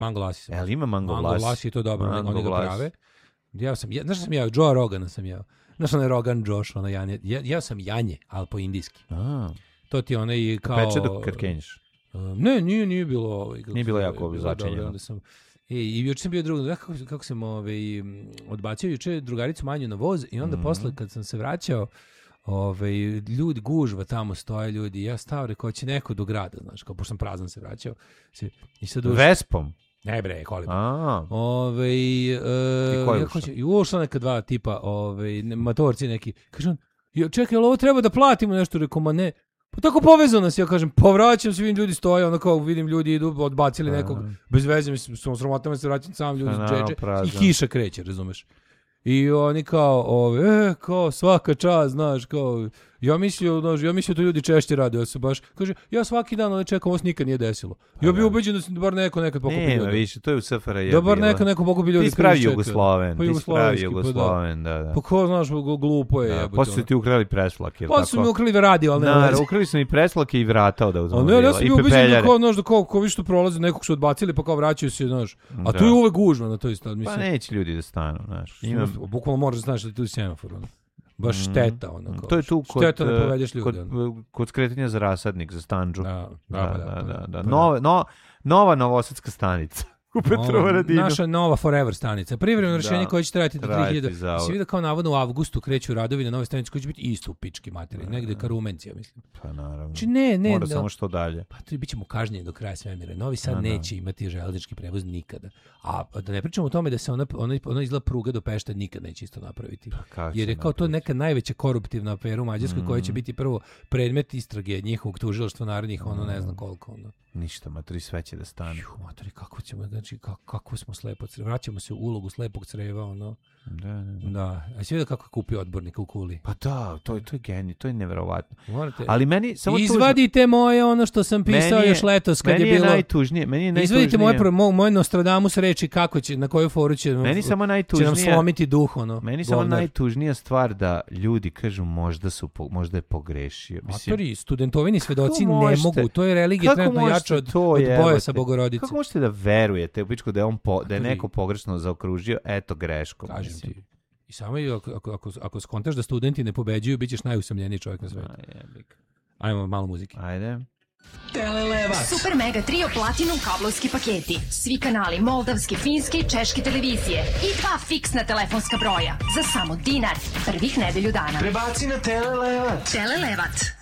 Mango Lassi sam. Ima Mango Lassi? Mango Lassi je to dobro, oni ga prave. Znaš što sam jeo? Joe Rogana sam jeo. Znaš onaj Rogan Josh, ono janje. Jeo sam janje, ali po indijski. To ti onaj kao... Peče dok kad kenješ? Ne, nije bilo... Nije bilo jako začinjeno. I juče sam bio drugo, kako sam odbacio juče drugaricu Manju na voz i onda posle kad sam se vraćao, ljudi gužva tamo stoje ljudi, ja stao rekao će neko do grada, znaš, kao pošto sam prazan se vraćao. I sad Vespom? Ne bre, kolima. I ušla neka dva tipa, matorci neki. Kažem, čekaj, ali ovo treba da platimo nešto? Rekao, ma ne. Pa tako povezano nas, ja kažem, povraćam se, vidim ljudi stoje, ono kao vidim ljudi idu, odbacili nekog, bez veze, mislim, s sramotama se vraćam sam, ljudi džeđe, i kiša kreće, razumeš? I oni kao svaka čast, znaš, kao, ja mislio to ljudi češće rade, ja se baš, kaže, ja svaki dan ovdje čekam, ovo se nikad nije desilo. Ja bih ubeđen da se bar neko nekad pokupi ljudi. Nema više, to je u SFRJ. Da bar neko pokupi ljudi. Ti spravi Jugosloven, da. Pa ko znaš, glupo je. Posle su ti ukrali preslake, pa su mi ukrali radio, ali ne. Ukrali su mi preslake i vrata da uzmemo. Ja sam bio ubeđen da kao, znaš, da kao više tu prolaze, nekog su odbacili, pa kao vraćaju se, znaš. A tu je uvek gužva na toj stvari. Pa neće ljudi da stanu, znaš. Bukvalno moraš da znaš da je tu semafor, baš šteta, ono kao. To je tu šteta ne povedeš ljudi. Kod skretanja za rasadnik, za standžu. Da. Nova novosadska stanica. U Petrovaradinu. Naša nova Forever stanica. Privremeno rješenje koje će trajati do 3000. Si vidio kao navodno u avgustu kreću radovi na nove stanice koji će biti isto u pički materije. Negde ka Rumencija, mislim. Pa naravno. Znači ne. Mora samo što dalje. Pa to bit ćemo kažnjeni do kraja svemira. Novi Sad neće imati železnički prevoz nikada. A da ne pričamo o tome da se ona izgleda pruga do Pešta nikad neće isto napraviti. Jer je kao to neka najveća koruptivna afera u Mađarskoj koja će biti prvo predmet istrage njihovog tužilaštva narednih, ne znam koliko. Ništa, matori, sve će da stane. Matori, kako ćemo, znači, kako smo slepo creva. Vraćamo se u ulogu slepog creva, Da. A si vidio kako je kupio odbornika u Kuli? Pa da, to je genij, to je neverovatno. Ali meni samo izvadite moje ono što sam pisao još letos kad je bilo. Meni je najtužnije. Izvadite moje Nostradamus reči kako će, na koju foru će nam slomiti duh, Meni samo najtužnija stvar da ljudi kažu možda je pogrešio. Matori, studentovini svedoci ne mogu, to je religija trenutno jača od boja sa Bogorodice. Kako možete da verujete u pičku da je neko pogrešno zaokružio, eto greškom. I samo ako skontaš da studenti ne pobeđuju, bit ćeš najusamljeniji čovjek na svetu. Ajmo malo muzike. Ajde. Telelevac. Super Mega Trio Platinum kablovski paketi. Svi kanali moldavske, finske i češke televizije. I 2 fiksna telefonska broja. Za samo dinar. Prvih nedelju dana. Prebaci na Telelevac. Telelevac.